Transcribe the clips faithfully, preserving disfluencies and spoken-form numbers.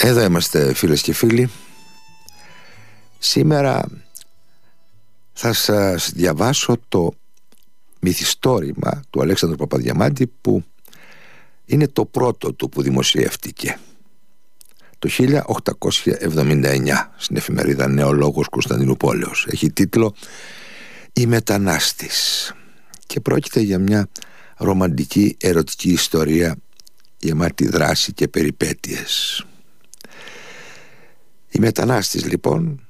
Εδώ είμαστε, φίλες και φίλοι. Σήμερα θα σας διαβάσω το μυθιστόρημα του Αλέξανδρου Παπαδιαμάντη, που είναι το πρώτο του που δημοσιεύτηκε το χίλια οκτακόσια εβδομήντα εννιά στην εφημερίδα Νεολόγος Κωνσταντινούπολεως. Έχει τίτλο «Η Μετανάστης» και πρόκειται για μια ρομαντική ερωτική ιστορία γεμάτη δράση και περιπέτειες. Η Μετανάστης, λοιπόν,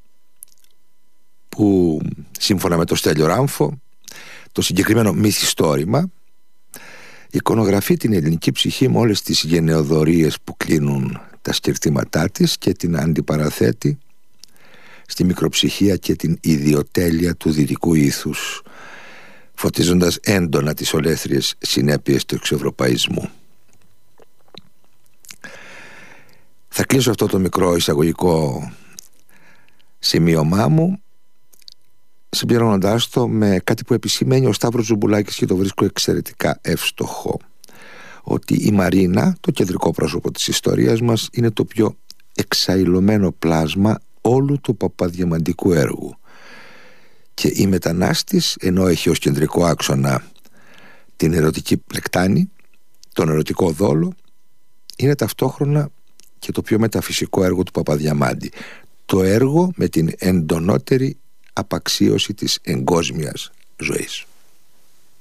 που σύμφωνα με το Στέλιο Ράμφο, το συγκεκριμένο μυθιστόρημα εικονογραφεί την ελληνική ψυχή με όλες τις γενεοδορίες που κλείνουν τα σκερτήματά της και την αντιπαραθέτει στη μικροψυχία και την ιδιοτέλεια του δυτικού ήθους, φωτίζοντας έντονα τις ολέθριες συνέπειες του εξευρωπαϊσμού. Θα κλείσω αυτό το μικρό εισαγωγικό σημείωμά μου συμπληρώνοντάς το με κάτι που επισημαίνει ο Σταύρος Ζουμπουλάκης και το βρίσκω εξαιρετικά εύστοχο: ότι η Μαρίνα, το κεντρικό πρόσωπο της ιστορίας μας, είναι το πιο εξαϊλωμένο πλάσμα όλου του παπαδιαμαντικού έργου, και η Μετανάστης, ενώ έχει ως κεντρικό άξονα την ερωτική πλεκτάνη, τον ερωτικό δόλο, είναι ταυτόχρονα και το πιο μεταφυσικό έργο του Παπαδιαμάντη, το έργο με την εντονότερη απαξίωση της εγκόσμιας ζωής.